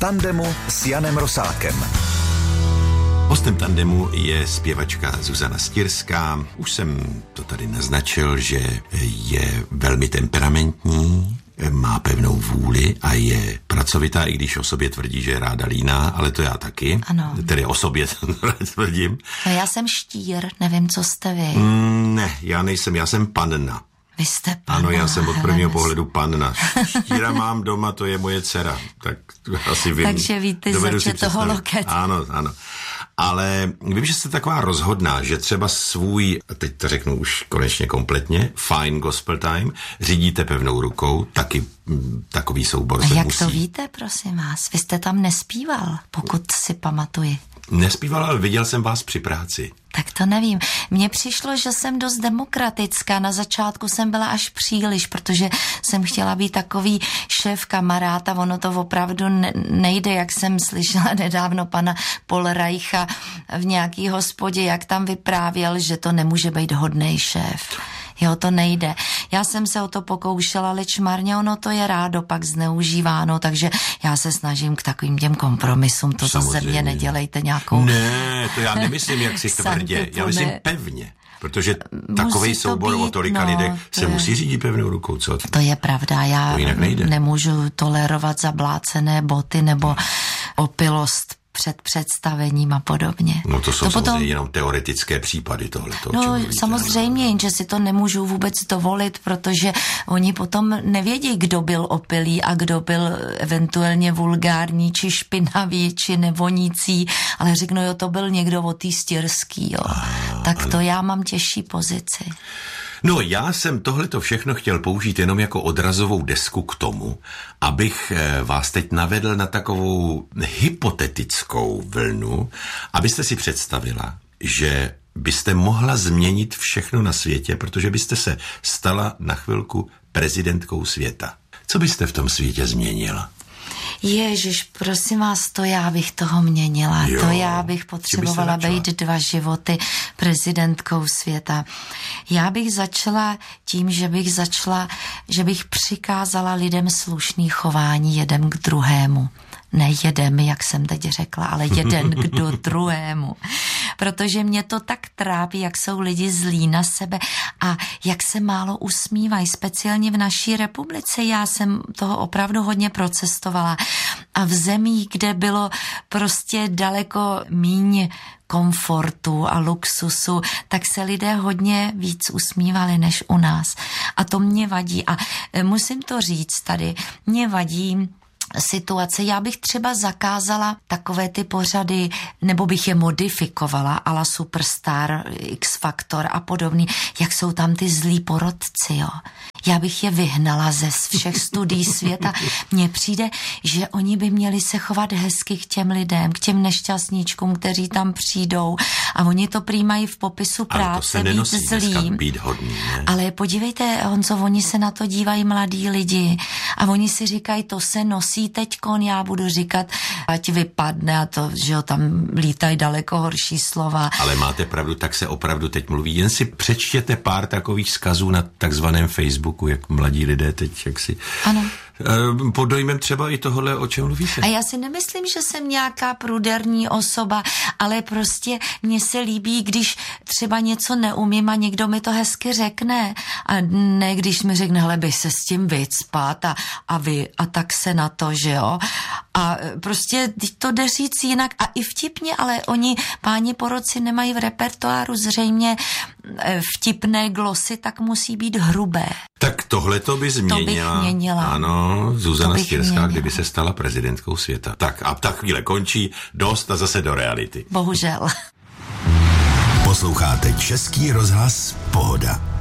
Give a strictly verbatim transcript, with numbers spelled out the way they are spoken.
tandemu s Janem Rosákem. Hostem tandemu je zpěvačka Zuzana Styrská. Už jsem to tady naznačil, že je velmi temperamentní, má pevnou vůli a je pracovitá, i když o sobě tvrdí, že je ráda líná, ale to já taky. Ano. Tedy o sobě tvrdím. No já jsem štír, nevím, co jste vy. Mm, ne, já nejsem, já jsem panna. Vy jste panna. Ano, já jsem od prvního Helena. pohledu panna. Štíra mám doma, to je moje dcera. Tak asi vím. Takže víte, zač toho loket. Ano, ano. Ale vím, že jste taková rozhodná, že třeba svůj, teď to řeknu už konečně kompletně, Fine Gospel Time, řídíte pevnou rukou, taky m, takový soubor se Jak musí. to víte, prosím vás? Vy jste tam nespíval, pokud si pamatuji. Nespíval, ale viděl jsem vás při práci. Tak to nevím. Mně přišlo, že jsem dost demokratická. Na začátku jsem byla až příliš, protože jsem chtěla být takový šéf kamarád a ono to opravdu ne- nejde, jak jsem slyšela nedávno pana Polreicha v nějaký hospodě, jak tam vyprávěl, že to nemůže být hodnej šéf. Jo, to nejde. Já jsem se o to pokoušela, ale čmarně ono to je rádo pak zneužíváno, takže já se snažím k takovým těm kompromisům. To ze mě nedělejte nějakou... Ne, to já nemyslím, jak si tvrdě. Já myslím pevně. Protože takovej soubor o tolika no, lidech se je... musí řídit pevnou rukou, co? To je pravda, já nemůžu tolerovat zablácené boty nebo opilost před představením a podobně. No to jsou to samozřejmě potom... jenom teoretické případy tohleto. No samozřejmě, jenže si to nemůžu vůbec dovolit, protože oni potom nevědí, kdo byl opilý a kdo byl eventuálně vulgární, či špinavý, či nevonící, ale řeknu, jo, to byl někdo od tý Styrský, jo. A, tak ano. To já mám těžší pozici. No já jsem tohleto všechno chtěl použít jenom jako odrazovou desku k tomu, abych vás teď navedl na takovou hypotetickou vlnu, abyste si představila, že byste mohla změnit všechno na světě, protože byste se stala na chvilku prezidentkou světa. Co byste v tom světě změnila? Ježiš, prosím vás, to já bych toho měnila. Jo, to já bych potřebovala být dva životy prezidentkou světa. Já bych začala tím, že bych začala, že bych přikázala lidem slušný chování jeden k druhému. Ne jedem, jak jsem teď řekla, ale jeden k druhému. Protože mě to tak trápí, jak jsou lidi zlí na sebe a jak se málo usmívají, speciálně v naší republice. Já jsem toho opravdu hodně procestovala. A v zemích, kde bylo prostě daleko míň komfortu a luxusu, tak se lidé hodně víc usmívali než u nás. A to mě vadí. A musím to říct tady, mě vadí situace. Já bych třeba zakázala takové ty pořady, nebo bych je modifikovala, a la Superstar, X Factor a podobný, jak jsou tam ty zlí porodci, jo. Já bych je vyhnala ze všech studií světa. Mně přijde, že oni by měli se chovat hezky k těm lidem, k těm nešťastníčkům, kteří tam přijdou a oni to přijímají v popisu práce, být zlý. Být hodný, ne? Ale podívejte, Honzo, oni se na to dívají mladí lidi a oni si říkají, to se nosí teďkon, já budu říkat, ať vypadne a to, že jo, tam lítají daleko horší slova. Ale máte pravdu, tak se opravdu teď mluví. Jen si přečtěte pár takových vzkazů na takzvaném Facebooku, jak mladí lidé teď, jak si... Ano. Pod dojmem třeba i tohle, o čem mluvíte. A já si nemyslím, že jsem nějaká pruderní osoba, ale prostě mně se líbí, když třeba něco neumím a někdo mi to hezky řekne. A ne, když mi řekne, hele, běž se s tím vycpat a, a vy, a tak se na to, že jo. A prostě to jde říct jinak a i vtipně, ale oni, páni porodci, nemají v repertoáru zřejmě vtipné glosy, tak musí být hrubé. Tak tohle to by změnila. To bych měnila. Ano, Zuzana Styrská, kdyby se stala prezidentkou světa. Tak a ta chvíle končí, dost a zase do reality. Bohužel. Posloucháte Český rozhlas Pohoda.